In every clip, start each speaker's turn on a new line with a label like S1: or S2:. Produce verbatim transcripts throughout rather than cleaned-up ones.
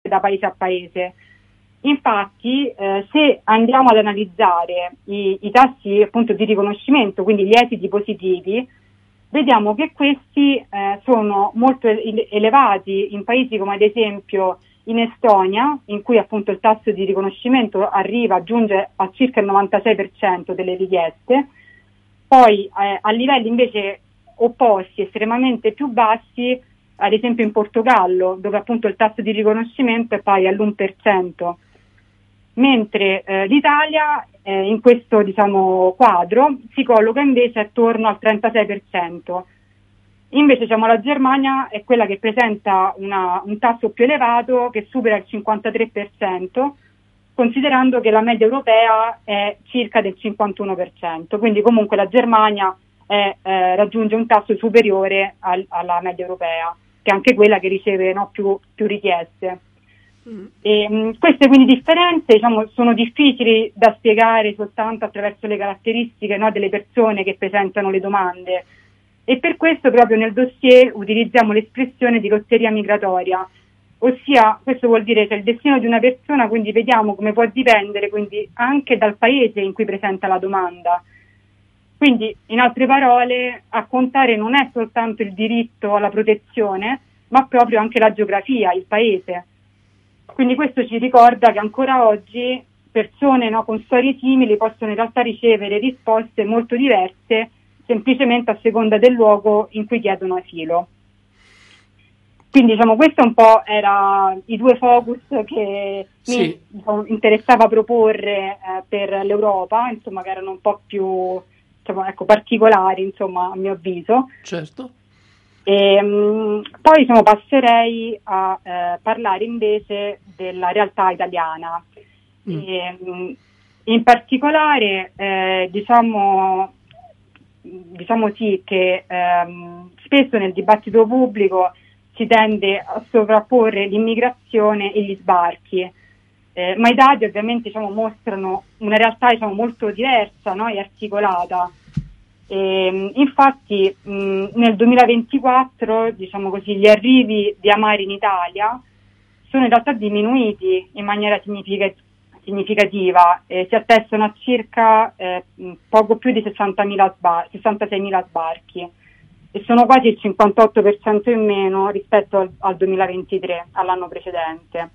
S1: da paese a paese. Infatti, eh, se andiamo ad analizzare i, i tassi appunto di riconoscimento, quindi gli esiti positivi, vediamo che questi eh, sono molto elevati in paesi come ad esempio in Estonia, in cui appunto il tasso di riconoscimento arriva, giunge a circa il novantasei per cento delle richieste, poi eh, a livelli invece opposti, estremamente più bassi, ad esempio in Portogallo, dove appunto il tasso di riconoscimento è pari all'uno per cento. Mentre eh, l'Italia eh, in questo diciamo quadro si colloca invece attorno al trentasei per cento. Invece diciamo la Germania è quella che presenta una, un tasso più elevato che supera il cinquantatré per cento, considerando che la media europea è circa del cinquantuno per cento, quindi comunque la Germania è, eh, raggiunge un tasso superiore al, alla media europea, che è anche quella che riceve no, più, più richieste. E, mh, queste quindi differenze diciamo, sono difficili da spiegare soltanto attraverso le caratteristiche no, delle persone che presentano le domande, e per questo proprio nel dossier utilizziamo l'espressione di lotteria migratoria, ossia questo vuol dire che il destino di una persona quindi vediamo come può dipendere quindi anche dal paese in cui presenta la domanda. Quindi in altre parole a contare non è soltanto il diritto alla protezione, ma proprio anche la geografia, il paese. Quindi questo ci ricorda che ancora oggi persone no, con storie simili possono in realtà ricevere risposte molto diverse semplicemente a seconda del luogo in cui chiedono asilo. Quindi diciamo questo un po' era i due focus che sì. mi diciamo, interessava proporre eh, per l'Europa, insomma che erano un po' più diciamo, ecco, particolari insomma a mio avviso.
S2: Certo.
S1: E, mh, poi diciamo, passerei a eh, parlare invece della realtà italiana. Mm. E, mh, in particolare eh, diciamo, diciamo sì che ehm, spesso nel dibattito pubblico si tende a sovrapporre l'immigrazione e gli sbarchi, eh, ma i dati ovviamente diciamo, mostrano una realtà diciamo, molto diversa no? e articolata. E, infatti mh, nel duemilaventiquattro diciamo così, gli arrivi di Amari in Italia sono in realtà diminuiti in maniera significa- significativa, eh, si attestano a circa eh, poco più di sessantamila sbar- sessantaseimila sbarchi e sono quasi il cinquantotto per cento in meno rispetto al, al duemilaventitré, all'anno precedente.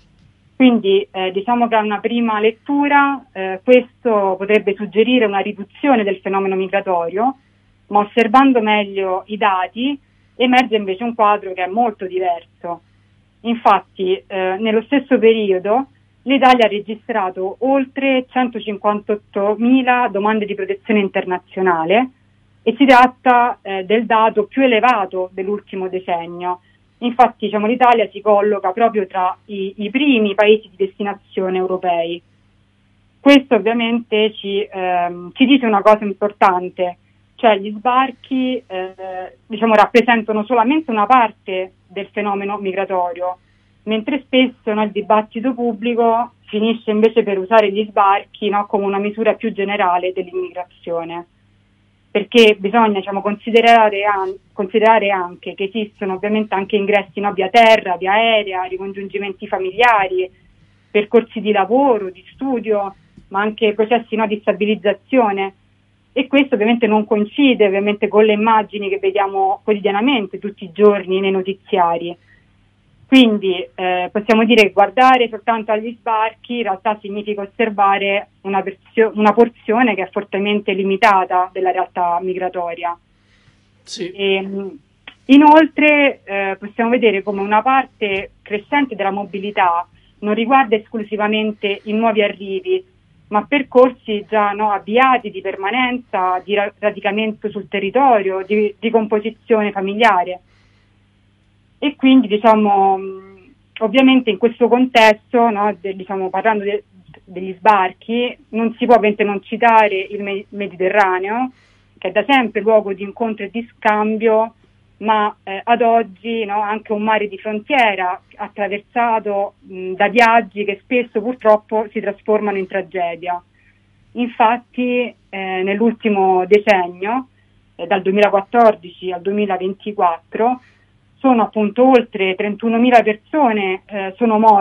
S1: Quindi eh, diciamo che a una prima lettura eh, questo potrebbe suggerire una riduzione del fenomeno migratorio, ma osservando meglio i dati emerge invece un quadro che è molto diverso. Infatti eh, nello stesso periodo l'Italia ha registrato oltre centocinquantottomila domande di protezione internazionale e si tratta eh, del dato più elevato dell'ultimo decennio. Infatti diciamo, l'Italia si colloca proprio tra i, i primi paesi di destinazione europei. Questo ovviamente ci, ehm, ci dice una cosa importante, cioè gli sbarchi eh, diciamo, rappresentano solamente una parte del fenomeno migratorio, mentre spesso no, il dibattito pubblico finisce invece per usare gli sbarchi no, come una misura più generale dell'immigrazione. Perché bisogna diciamo, considerare, an- considerare anche che esistono ovviamente anche ingressi no, via terra, via aerea, ricongiungimenti familiari, percorsi di lavoro, di studio, ma anche processi no, di stabilizzazione. E questo ovviamente non coincide ovviamente con le immagini che vediamo quotidianamente, tutti i giorni nei notiziari. Quindi eh, possiamo dire che guardare soltanto agli sbarchi in realtà significa osservare una, persio- una porzione che è fortemente limitata della realtà migratoria.
S2: Sì.
S1: E, inoltre eh, possiamo vedere come una parte crescente della mobilità non riguarda esclusivamente i nuovi arrivi, ma percorsi già no, avviati di permanenza, di ra- radicamento sul territorio, di, di composizione familiare. E quindi diciamo ovviamente in questo contesto no, de, diciamo, parlando de, degli sbarchi non si può ovviamente non citare il Me- Mediterraneo, che è da sempre luogo di incontro e di scambio, ma eh, ad oggi no, anche un mare di frontiera attraversato mh, da viaggi che spesso purtroppo si trasformano in tragedia. Infatti eh, nell'ultimo decennio, eh, dal duemilaquattordici al duemilaventiquattro, sono appunto oltre trentunomila persone eh, sono morte